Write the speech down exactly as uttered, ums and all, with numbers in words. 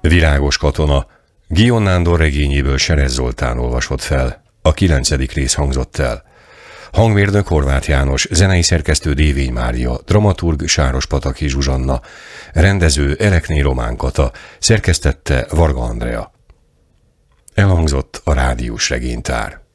Virágos katona, Guion Nándor regényéből Serez Zoltán olvasott fel, a kilencedik rész hangzott el. Hangmérnök Horváth János, zenei szerkesztő Dévény Mária, dramaturg Sárospataki Zsuzsanna, rendező Erekné Román Kata, szerkesztette Varga Andrea. Elhangzott a rádiós regénytár.